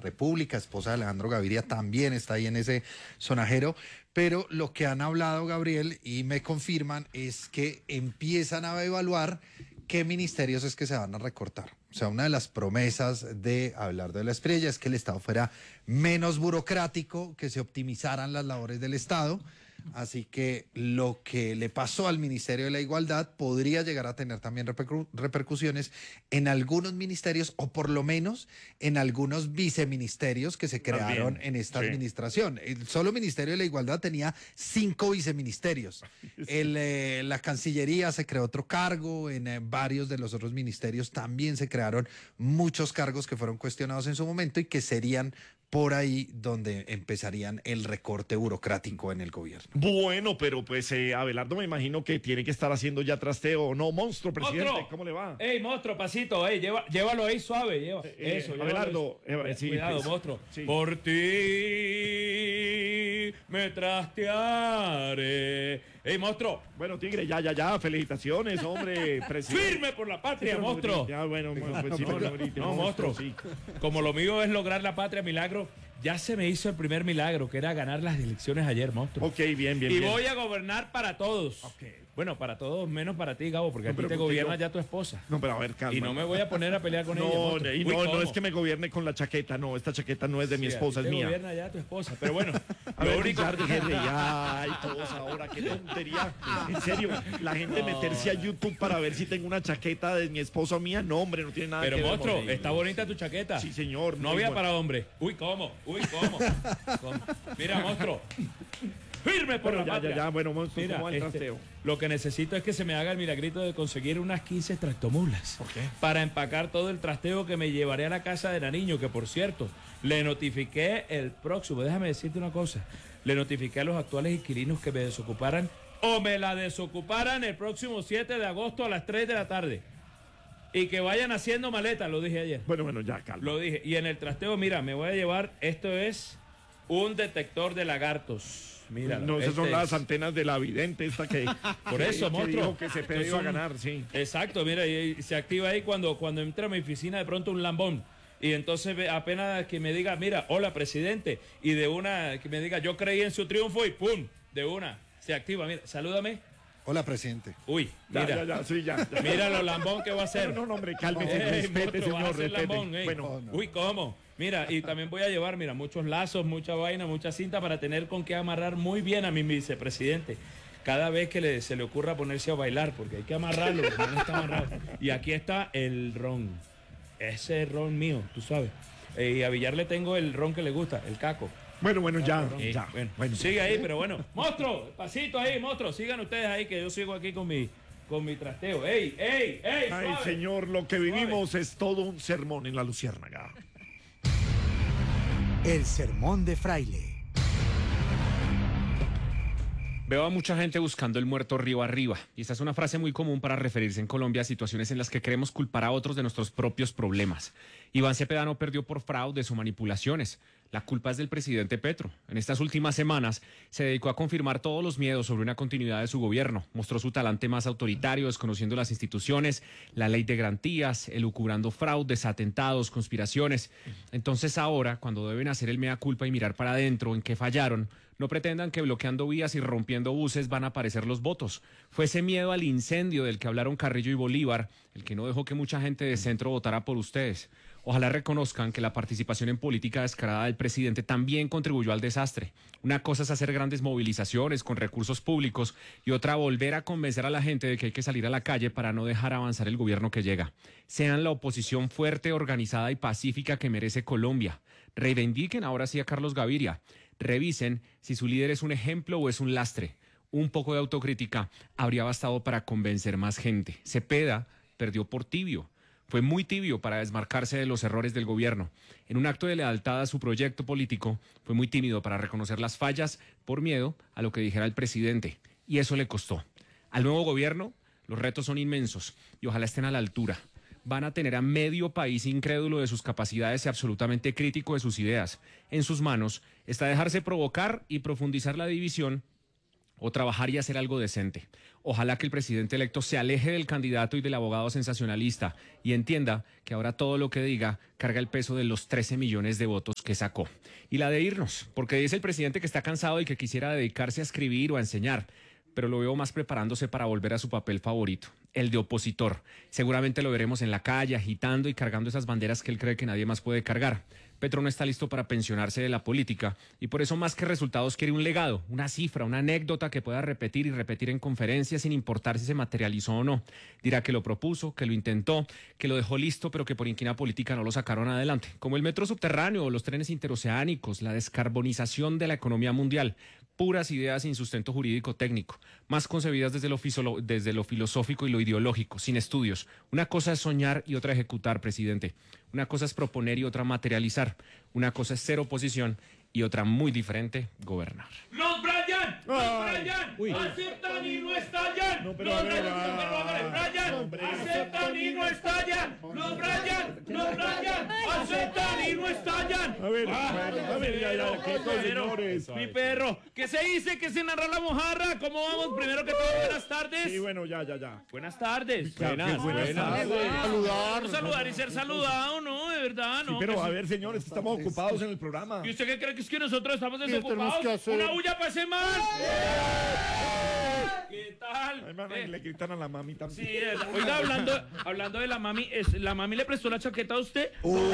República, esposa de Alejandro Gaviria, también está ahí en ese sonajero. Pero lo que han hablado, Gabriel, y me confirman, es que empiezan a evaluar qué ministerios es que se van a recortar. O sea, una de las promesas de Abelardo de la Espriella es que el Estado fuera menos burocrático, que se optimizaran las labores del Estado. Así que lo que le pasó al Ministerio de la Igualdad podría llegar a tener también repercusiones en algunos ministerios, o por lo menos en algunos viceministerios que se crearon en esta administración. El solo Ministerio de la Igualdad tenía 5 viceministerios. La Cancillería se creó otro cargo, en varios de los otros ministerios también se crearon muchos cargos que fueron cuestionados en su momento y que serían por ahí donde empezarían el recorte burocrático en el gobierno. Bueno, pero pues Abelardo me imagino que tiene que estar haciendo ya trasteo. No, monstruo, presidente, ¡Monstruo! ¿cómo le va? Ey, monstruo, pasito, llévalo ahí suave, eso. Abelardo, sí, cuidado, pues, monstruo. sí. Por ti me trastearé. Ey, monstruo. Bueno, Tigre, ya, felicitaciones, hombre, presidente. ¡Firme por la patria, monstruo! Ya, bueno, pues sí, No, monstruo. sí. Como lo mío es lograr la patria, milagro, ya se me hizo el primer milagro, que era ganar las elecciones ayer, monstruo. Ok, bien. Y voy a gobernar para todos. Ok. Bueno, para todos, menos para ti, Gabo, porque No, a ti pero te porque gobierna yo- ya tu esposa. No, pero a ver, calma. Y no me voy a poner a pelear con ella. No, monstruo. y Uy, no ¿cómo? es que me gobierne con la chaqueta, no, esta chaqueta no es de mi Sí, esposa, a ti es te mía. gobierna ya tu esposa, pero bueno, A lo ver, único... Richard, déjate ya, ay, todos ahora, qué tontería. En serio, la gente meterse a YouTube para ver si tengo una chaqueta de mi esposa o mía, no, hombre, no tiene nada Pero que ver. monstruo, hombre. está bonita tu chaqueta. Sí, señor. No muy había bueno. para hombre. Uy, ¿cómo? ¿Cómo? Mira, monstruo. Firme por Bueno, la patria. ya, bueno, monstruo, Mira, ¿cómo va el trasteo? lo que necesito es que se me haga el milagrito de conseguir unas 15 tractomulas para empacar todo el trasteo que me llevaré a la casa de Nariño, que por cierto, le notifiqué el próximo, déjame decirte una cosa, le notifiqué a los actuales inquilinos que me desocuparan o me la desocuparan el próximo 7 de agosto a las 3 de la tarde. Y que vayan haciendo maletas, lo dije ayer. Bueno, ya, calma. Lo dije. Y en el trasteo, mira, me voy a llevar, esto es un detector de lagartos. Mira, No, esas son las antenas de la vidente esta que... Por eso, que monstruo. dijo que Cepeda Estos iba a son- ganar, sí. Exacto, mira, y se activa ahí cuando entra a mi oficina de pronto un lambón. Y entonces apenas que me diga, mira, hola, presidente. Y de una, que me diga, yo creí en su triunfo y ¡pum! De una, se activa. Mira, salúdame. Hola, presidente. Uy, mira. Ya. Mira lo lambón que va a hacer. No, hombre, cálmese, Ey, respete, monstruo, vas a señor, hacer respete. lambón, ey. Bueno, Uy, ¿cómo? Mira, y también voy a llevar, mira, muchos lazos, mucha vaina, mucha cinta para tener con qué amarrar muy bien a mi vicepresidente. Cada vez que se le ocurra ponerse a bailar, porque hay que amarrarlo, porque no está amarrado. Y aquí está el ron. Ese es ron mío, tú sabes. Y a Villar le tengo el ron que le gusta, el caco. bueno, ya. Bueno, sigue ahí, pero bueno. Monstruo, pasito ahí, monstruo. Sigan ustedes ahí, que yo sigo aquí con mi trasteo. ¡Ey! Ay, suave! señor, lo que vivimos es todo un sermón en la Luciérnaga. El sermón de Fraile. Veo a mucha gente buscando el muerto río arriba, y esta es una frase muy común para referirse en Colombia a situaciones en las que queremos culpar a otros de nuestros propios problemas. Iván Cepeda no perdió por fraudes o manipulaciones. La culpa es del presidente Petro. En estas últimas semanas se dedicó a confirmar todos los miedos sobre una continuidad de su gobierno. Mostró su talante más autoritario, desconociendo las instituciones, la ley de garantías, elucubrando fraudes, atentados, conspiraciones. Entonces ahora, cuando deben hacer el mea culpa y mirar para adentro en qué fallaron, no pretendan que bloqueando vías y rompiendo buses van a aparecer los votos. Fue ese miedo al incendio del que hablaron Carrillo y Bolívar el que no dejó que mucha gente de centro votara por ustedes. Ojalá reconozcan que la participación en política descarada del presidente también contribuyó al desastre. Una cosa es hacer grandes movilizaciones con recursos públicos y otra volver a convencer a la gente de que hay que salir a la calle para no dejar avanzar el gobierno que llega. Sean la oposición fuerte, organizada y pacífica que merece Colombia. Reivindiquen ahora sí a Carlos Gaviria. Revisen si su líder es un ejemplo o es un lastre. Un poco de autocrítica habría bastado para convencer más gente. Cepeda perdió por tibio. Fue muy tibio para desmarcarse de los errores del gobierno. En un acto de lealtad a su proyecto político, fue muy tímido para reconocer las fallas por miedo a lo que dijera el presidente. Y eso le costó. Al nuevo gobierno, los retos son inmensos y ojalá estén a la altura. Van a tener a medio país incrédulo de sus capacidades y absolutamente crítico de sus ideas. En sus manos está dejarse provocar y profundizar la división o trabajar y hacer algo decente. Ojalá que el presidente electo se aleje del candidato y del abogado sensacionalista y entienda que ahora todo lo que diga carga el peso de los 13 millones de votos que sacó. Y la de irnos, porque dice el presidente que está cansado y que quisiera dedicarse a escribir o a enseñar, pero lo veo más preparándose para volver a su papel favorito, el de opositor. Seguramente lo veremos en la calle, agitando y cargando esas banderas que él cree que nadie más puede cargar. Petro no está listo para pensionarse de la política y por eso más que resultados quiere un legado, una cifra, una anécdota que pueda repetir y repetir en conferencias sin importar si se materializó o no. Dirá que lo propuso, que lo intentó, que lo dejó listo, pero que por inquina política no lo sacaron adelante. Como el metro subterráneo o los trenes interoceánicos, la descarbonización de la economía mundial. Puras ideas sin sustento jurídico técnico, más concebidas desde lo filosófico y lo ideológico, sin estudios. Una cosa es soñar y otra ejecutar, presidente. Una cosa es proponer y otra materializar. Una cosa es ser oposición y otra muy diferente, gobernar. ¡Los Brian! ¡Aceptan y no estallan! ¡Los Brian! ¡Aceptan y no estallan! ¡Los Brian! ¡Aceptan y no estallan! A ver, ya, quietos, señores. Mi perro, ¿qué se dice? ¿Qué se narra la mojarra? ¿Cómo vamos? Primero que todo, buenas tardes. Sí, bueno, ya. Buenas tardes. Buenas tardes. Saludar y ser saludado, ¿no? De verdad, ¿no? Sí, pero a ver, señores, estamos ocupados en el programa. ¿Y usted qué cree que es que nosotros estamos desocupados? que hacer? ¡Una bulla para ese man! ¿Qué tal? Ay, mamá, le gritan a la mami también. Sí, oiga, hablando de la mami, ¿la mami le prestó la chaqueta a usted?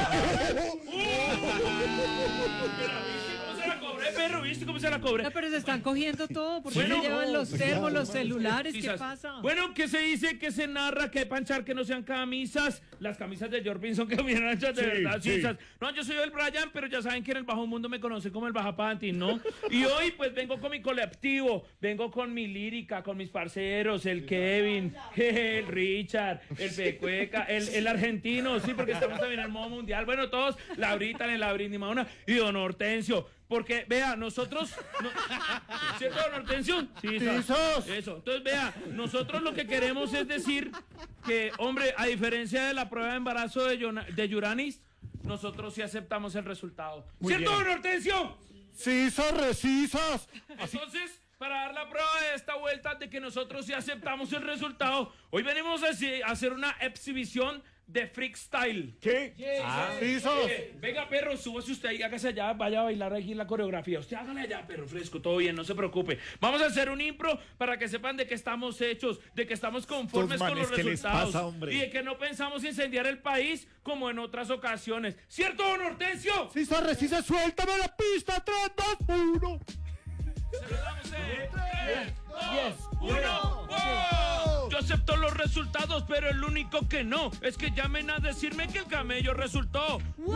¿Cómo se la cobré, perro? ¿Viste cómo se la cobré? No, pero se están cogiendo todo, porque Bueno, se llevan los termos, los celulares, ¿qué Quizás. pasa? Bueno, ¿qué se dice? ¿Qué se narra? ¿Qué panchar? Que no sean camisas. Las camisas de George Pinson que vienen anchas de Sí, verdad. sí. Sisas. No, yo soy el Brian, pero ya saben que en el bajo mundo me conocen como el Baja Panty, ¿no? Y hoy pues vengo con mi colectivo, vengo con mi lírica, con mis parceros, el Kevin, el Richard, el Pecueca, el argentino, sí, porque estamos también en el modo mundial. Bueno, todos, Laurita, la Brindy Mauna y don Hortensio. Porque, vea, nosotros... ¿Cierto, don Hortensio? Sí, sos. eso. Entonces, vea, nosotros lo que queremos es decir que, hombre, a diferencia de la prueba de embarazo de Yuranis, nosotros sí aceptamos el resultado. ¿Cierto, don Hortensio? ¡Cisas, recisas! Entonces, para dar la prueba de esta vuelta de que nosotros sí aceptamos el resultado, hoy venimos a hacer una exhibición de freestyle. ¿Qué? ¡Cisas! Venga, perro, súbase usted ahí, hágase allá, vaya a bailar aquí en la coreografía. Usted hágale allá, perro, fresco, todo bien, no se preocupe. Vamos a hacer un impro para que sepan de que estamos hechos, de que estamos conformes Estos con los manes, ¿qué les resultados. pasa, hombre? Y de que no pensamos incendiar el país como en otras ocasiones. ¿Cierto, don Hortensio? ¡Cisas, recisas, suéltame la pista! ¡3, 2, 1! Se lo damos en 3, 2, 1. ¡Wow! Yo acepto los resultados, pero el único que no es que llamen a decirme que el camello resultó. ¡Wow!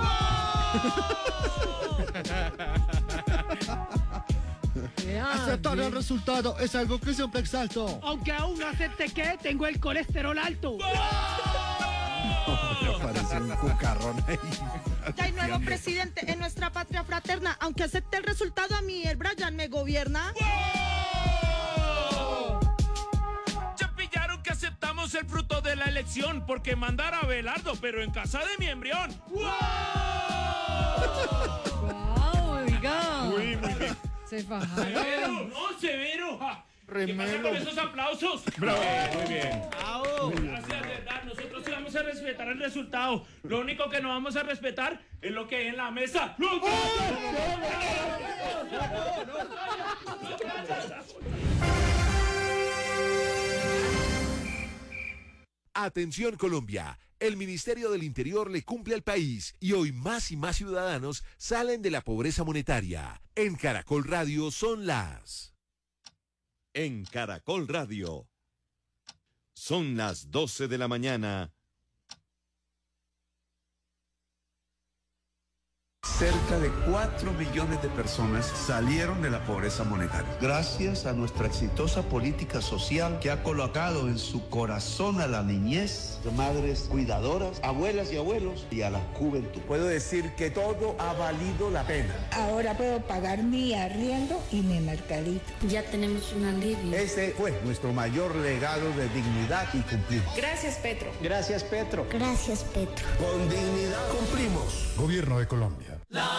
Aceptar el resultado es algo que siempre exalto. Aunque aún no acepte que tengo el colesterol alto. Parece un cucarrón ahí. Ya hay nuevo presidente en nuestra patria fraterna. Aunque acepte el resultado, a mí el Brian me gobierna. Ya pillaron que aceptamos el fruto de la elección porque mandar a Abelardo, pero en casa de mi embrión. ¡Wow, oiga! Muy bien. Se Severo, fajaron. no, severo. Ja. ¿Qué pasa Remelo. con esos aplausos? Bravo, muy bien. Gracias, de verdad. Nosotros sí vamos a respetar el resultado. Lo único que no vamos a respetar es lo que hay en la mesa. Atención Colombia, el Ministerio del Interior le cumple al país y hoy más y más ciudadanos salen de la pobreza monetaria. En Caracol Radio son las... En Caracol Radio. Son las 12 de la mañana. Cerca de 4 millones de personas salieron de la pobreza monetaria. Gracias a nuestra exitosa política social que ha colocado en su corazón a la niñez, madres cuidadoras, abuelas y abuelos y a la juventud. Puedo decir que todo ha valido la pena. Ahora puedo pagar mi arriendo y mi mercadito. Ya tenemos un alivio. Ese fue nuestro mayor legado de dignidad y cumplir. Gracias, Petro. Gracias, Petro. Gracias, Petro. Con dignidad cumplimos. Gobierno de Colombia.